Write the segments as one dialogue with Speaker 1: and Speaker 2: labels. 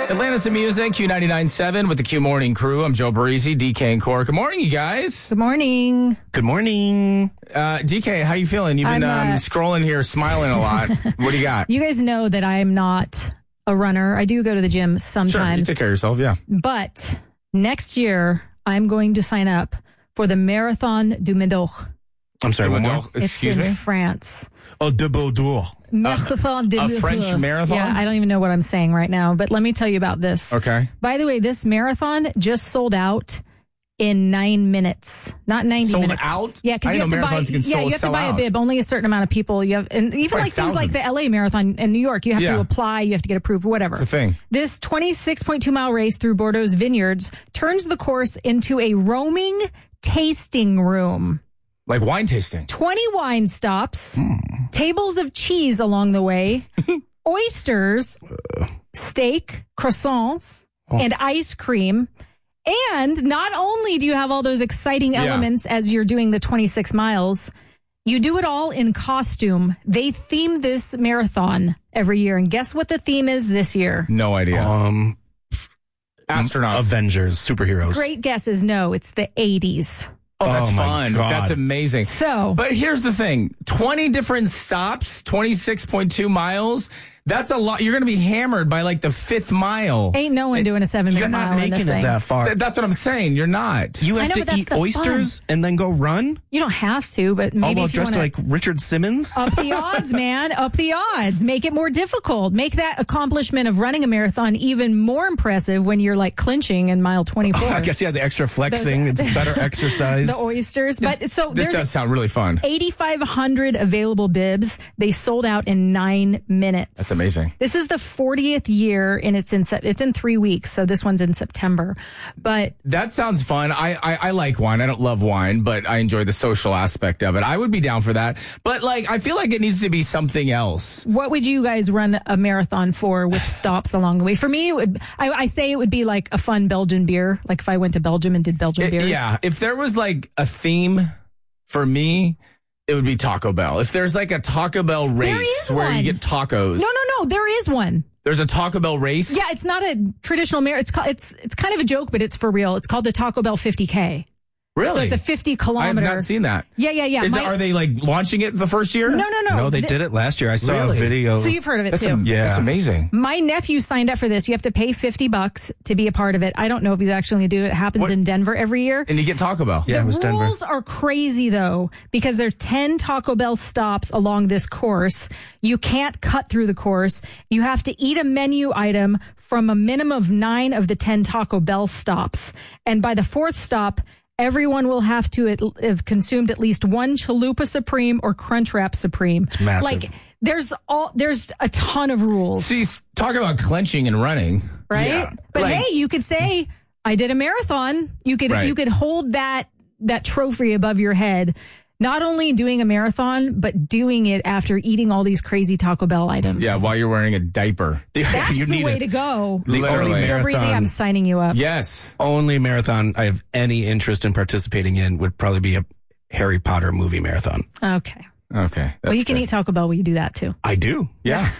Speaker 1: Atlantis and Music, Q99.7 with the Q Morning Crew. I'm Joe Barisi, DK and Core. Good morning, you guys.
Speaker 2: Good morning.
Speaker 3: Good morning.
Speaker 1: DK, how you feeling? You've been scrolling here, smiling a lot. What do you got?
Speaker 2: You guys know that I'm not a runner. I do go to the gym sometimes.
Speaker 1: Sure, you take care of yourself, yeah.
Speaker 2: But next year, I'm going to sign up for the Marathon du Médoc.
Speaker 3: I'm sorry, one more?
Speaker 1: Excuse
Speaker 2: It's in
Speaker 1: me?
Speaker 2: France.
Speaker 3: Oh, de Bordeaux.
Speaker 2: Marathon du
Speaker 1: A
Speaker 2: Médoc.
Speaker 1: French marathon?
Speaker 2: Yeah, I don't even know what I'm saying right now, but let me tell you about this.
Speaker 1: Okay.
Speaker 2: By the way, this marathon just sold out in 9 minutes, not 90
Speaker 1: Sold
Speaker 2: minutes.
Speaker 1: out?
Speaker 2: Yeah, because
Speaker 1: I
Speaker 2: you have
Speaker 1: didn't
Speaker 2: to
Speaker 1: know
Speaker 2: buy.
Speaker 1: marathons can
Speaker 2: Yeah, you have to
Speaker 1: sell
Speaker 2: buy a
Speaker 1: out.
Speaker 2: bib. Only a certain amount of people. You have, and even
Speaker 1: Like
Speaker 2: like things like the
Speaker 1: thousands.
Speaker 2: LA Marathon in New York, you have
Speaker 1: Yeah.
Speaker 2: to apply. You have to get approved. Whatever.
Speaker 1: It's a thing.
Speaker 2: This 26.2 mile race through Bordeaux's vineyards turns the course into a roaming tasting room.
Speaker 1: Like wine tasting.
Speaker 2: 20 wine stops, tables of cheese along the way, oysters, steak, croissants, and ice cream. And not only do you have all those exciting
Speaker 1: Yeah.
Speaker 2: elements as you're doing the 26 miles, you do it all in costume. They theme this marathon every year. And guess what the theme is this year?
Speaker 1: No idea. Astronauts.
Speaker 3: Avengers, superheroes.
Speaker 2: Great guess is no, it's the 80s.
Speaker 1: Oh, that's
Speaker 3: Oh, my
Speaker 1: fun.
Speaker 3: God.
Speaker 1: That's amazing.
Speaker 2: So,
Speaker 1: But here's the thing. 20 different stops, 26.2 miles. That's a lot. You're going to be hammered by like the fifth mile.
Speaker 2: ain't no one doing a 7-minute
Speaker 3: You're
Speaker 2: mile
Speaker 3: not
Speaker 2: in this
Speaker 3: making it
Speaker 2: thing.
Speaker 3: that far.
Speaker 1: That's what I'm saying. You're not.
Speaker 3: You
Speaker 2: I
Speaker 3: have
Speaker 2: know, but
Speaker 3: to
Speaker 2: that's
Speaker 3: eat
Speaker 2: the
Speaker 3: oysters and then go run?
Speaker 2: You don't have to, but maybe
Speaker 3: All while
Speaker 2: if you
Speaker 3: dressed
Speaker 2: wanna
Speaker 3: like Richard Simmons?
Speaker 2: up the odds, man, up the odds. Make it more difficult. Make that accomplishment of running a marathon even more impressive when you're like clinching in mile 24.
Speaker 3: I guess, yeah, the extra flexing. It's better exercise.
Speaker 2: The oysters. But so
Speaker 1: This
Speaker 2: there's
Speaker 1: does sound really fun.
Speaker 2: 8,500 available bibs. They sold out in 9 minutes.
Speaker 1: That's amazing.
Speaker 2: This is the 40th year, and it's in 3 weeks. So this one's in September. But
Speaker 1: That sounds fun. I like wine. I don't love wine, but I enjoy the social aspect of it. I would be down for that. But like, I feel like it needs to be something else.
Speaker 2: what would you guys run a marathon for with stops along the way? For me, it would, I say it would be like a fun Belgian beer. Like if I went to Belgium and did Belgian beers.
Speaker 1: Yeah. If there was like a theme for me, it would be Taco Bell. If there's like a Taco Bell race
Speaker 2: is
Speaker 1: where you
Speaker 2: one.
Speaker 1: get tacos.
Speaker 2: No. There is one.
Speaker 1: There's a Taco Bell race.
Speaker 2: Yeah, it's not a traditional marathon. It's kind of a joke, but it's for real. It's called the Taco Bell 50K.
Speaker 1: Really?
Speaker 2: So it's a 50
Speaker 1: I have
Speaker 2: kilometer.
Speaker 1: not seen that.
Speaker 2: Yeah.
Speaker 1: Are they like launching it the first year?
Speaker 2: No.
Speaker 3: No, they did it last year. I saw
Speaker 1: Really?
Speaker 3: a video.
Speaker 2: So you've heard of it
Speaker 1: That's
Speaker 2: too.
Speaker 3: Yeah.
Speaker 1: That's amazing.
Speaker 2: My nephew signed up for this. You have to pay $50 to be a part of it. I don't know if he's actually going to do it. It happens
Speaker 1: What?
Speaker 2: in Denver every year.
Speaker 1: And you get Taco Bell.
Speaker 3: Yeah, it was
Speaker 2: The
Speaker 3: Denver.
Speaker 2: rules are crazy though, because there are 10 Taco Bell stops along this course. You can't cut through the course. You have to eat a menu item from a minimum of 9 of the 10 Taco Bell stops. And by the 4th stop, everyone will have to have consumed at least one Chalupa Supreme or Crunchwrap Supreme. It's
Speaker 3: massive.
Speaker 2: Like there's a ton of rules,
Speaker 1: See, talk about clenching and running.
Speaker 2: right?
Speaker 1: Yeah.
Speaker 2: But
Speaker 1: Like-
Speaker 2: hey, you could say I did a marathon. You could
Speaker 1: Right.
Speaker 2: you could hold that trophy above your head. Not only doing a marathon, but doing it after eating all these crazy Taco Bell items.
Speaker 1: Yeah, while you're wearing a diaper.
Speaker 2: That's
Speaker 3: you
Speaker 2: the
Speaker 3: need
Speaker 2: way
Speaker 3: it.
Speaker 2: to go.
Speaker 3: The
Speaker 1: Literally.
Speaker 3: only
Speaker 2: Joe Breezy, I'm
Speaker 3: marathon,
Speaker 2: signing you up.
Speaker 1: Yes.
Speaker 3: only marathon I have any interest in participating in would probably be a Harry Potter movie marathon.
Speaker 2: Okay.
Speaker 1: Okay.
Speaker 2: Well, you can
Speaker 1: good.
Speaker 2: eat Taco Bell while you do that too.
Speaker 3: I do.
Speaker 1: Yeah.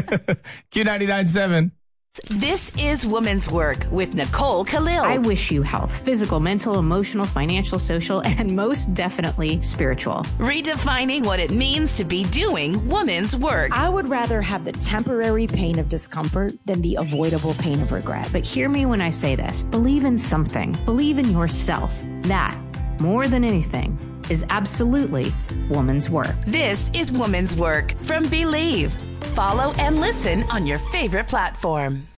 Speaker 1: Q99.7.
Speaker 4: This is Woman's Work with Nicole Khalil.
Speaker 5: I wish you health, physical, mental, emotional, financial, social, and most definitely spiritual.
Speaker 4: Redefining what it means to be doing woman's work.
Speaker 6: I would rather have the temporary pain of discomfort than the avoidable pain of regret.
Speaker 5: But hear me when I say this. Believe in something. Believe in yourself. That, more than anything, is absolutely woman's work.
Speaker 4: This is Woman's Work from Believe. Follow and listen on your favorite platform.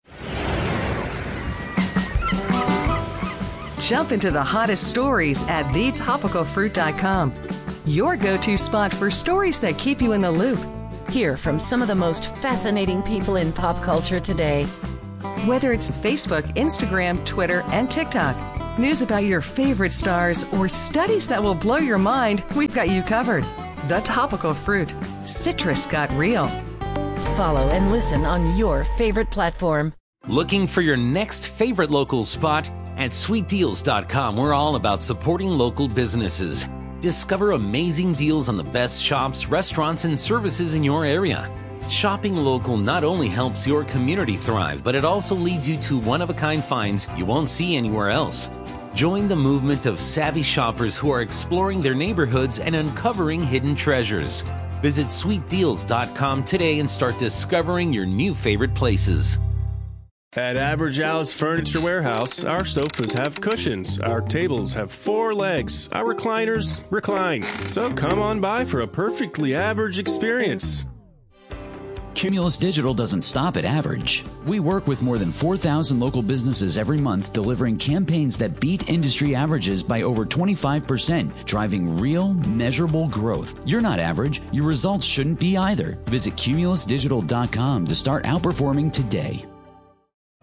Speaker 7: Jump into the hottest stories at thetopicalfruit.com. Your go-to spot for stories that keep you in the loop.
Speaker 8: Hear from some of the most fascinating people in pop culture today.
Speaker 7: Whether it's Facebook, Instagram, Twitter, and TikTok, news about your favorite stars, or studies that will blow your mind, we've got you covered. The Topical Fruit. Citrus got real.
Speaker 8: Follow and listen on your favorite platform.
Speaker 9: Looking for your next favorite local spot? At sweetdeals.com, we're all about supporting local businesses. Discover amazing deals on the best shops, restaurants, and services in your area. Shopping local not only helps your community thrive, but it also leads you to one-of-a-kind finds you won't see anywhere else. Join the movement of savvy shoppers who are exploring their neighborhoods and uncovering hidden treasures. Visit sweetdeals.com today and start discovering your new favorite places.
Speaker 10: At Average Al's Furniture Warehouse, our sofas have cushions, our tables have 4 legs, our recliners recline. So come on by for a perfectly average experience.
Speaker 11: Cumulus Digital doesn't stop at average. We work with more than 4,000 local businesses every month, delivering campaigns that beat industry averages by over 25%, driving real, measurable growth. You're not average. Your results shouldn't be either. Visit cumulusdigital.com to start outperforming today.